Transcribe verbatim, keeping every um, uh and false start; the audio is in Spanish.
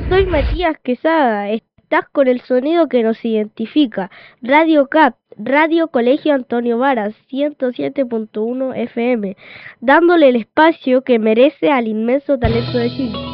Soy Matías Quesada, estás con el sonido que nos identifica. Radio C A P, Radio Colegio Antonio Varas, ciento siete punto uno F M, dándole el espacio que merece al inmenso talento de Chile.